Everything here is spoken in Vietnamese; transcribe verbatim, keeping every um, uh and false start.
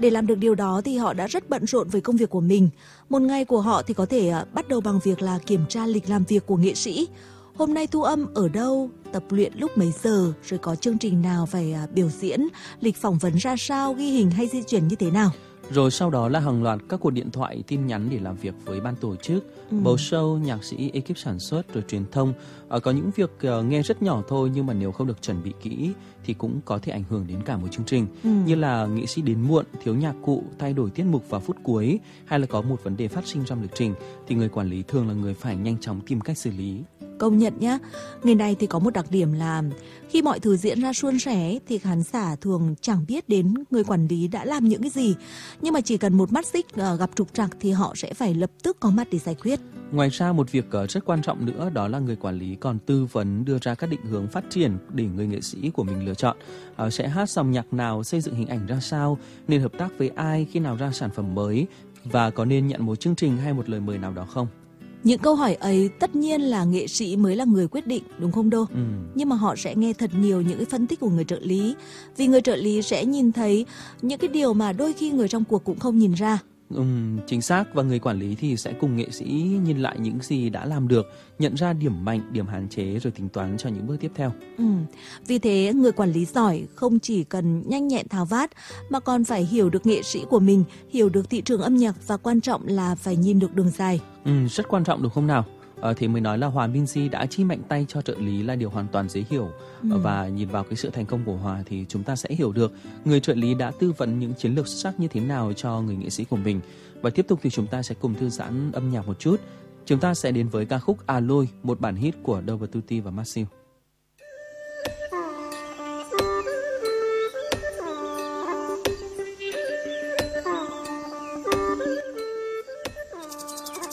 Để làm được điều đó thì họ đã rất bận rộn với công việc của mình. Một ngày của họ thì có thể bắt đầu bằng việc là kiểm tra lịch làm việc của nghệ sĩ. Hôm nay thu âm ở đâu, tập luyện lúc mấy giờ, rồi có chương trình nào phải biểu diễn, lịch phỏng vấn ra sao, ghi hình hay di chuyển như thế nào. Rồi sau đó là hàng loạt các cuộc điện thoại, tin nhắn để làm việc với ban tổ chức, ừ. bầu show, nhạc sĩ, ekip sản xuất, rồi truyền thông. À, có những việc uh, nghe rất nhỏ thôi nhưng mà nếu không được chuẩn bị kỹ thì cũng có thể ảnh hưởng đến cả một chương trình. Ừ. Như là nghệ sĩ đến muộn, thiếu nhạc cụ, thay đổi tiết mục vào phút cuối, hay là có một vấn đề phát sinh trong lịch trình thì người quản lý thường là người phải nhanh chóng tìm cách xử lý. Công nhận nhá, nghề này thì có một đặc điểm là khi mọi thứ diễn ra suôn sẻ thì khán giả thường chẳng biết đến người quản lý đã làm những cái gì. Nhưng mà chỉ cần một mắt xích uh, gặp trục trặc thì họ sẽ phải lập tức có mặt để giải quyết. Ngoài ra một việc uh, rất quan trọng nữa đó là người quản lý còn tư vấn đưa ra các định hướng phát triển để người nghệ sĩ của mình lựa chọn. Uh, sẽ hát dòng nhạc nào, xây dựng hình ảnh ra sao, nên hợp tác với ai, khi nào ra sản phẩm mới và có nên nhận một chương trình hay một lời mời nào đó không. Những câu hỏi ấy tất nhiên là nghệ sĩ mới là người quyết định, đúng không Đô? Ừ. Nhưng mà họ sẽ nghe thật nhiều những cái phân tích của người trợ lý. Vì người trợ lý sẽ nhìn thấy những cái điều mà đôi khi người trong cuộc cũng không nhìn ra. Ừ, chính xác, và người quản lý thì sẽ cùng nghệ sĩ nhìn lại những gì đã làm được, nhận ra điểm mạnh, điểm hạn chế rồi tính toán cho những bước tiếp theo. Ừ. Vì thế người quản lý giỏi không chỉ cần nhanh nhẹn tháo vát mà còn phải hiểu được nghệ sĩ của mình, hiểu được thị trường âm nhạc và quan trọng là phải nhìn được đường dài. Ừ, rất quan trọng đúng không nào? À, thế mới nói là Hòa Minzy đã chi mạnh tay cho trợ lý là điều hoàn toàn dễ hiểu. Ừ. Và nhìn vào cái sự thành công của Hòa thì chúng ta sẽ hiểu được người trợ lý đã tư vấn những chiến lược xuất sắc như thế nào cho người nghệ sĩ của mình. Và tiếp tục thì chúng ta sẽ cùng thư giãn âm nhạc một chút. Chúng ta sẽ đến với ca khúc À Lôi, một bản hit của Double Tutti và Masew.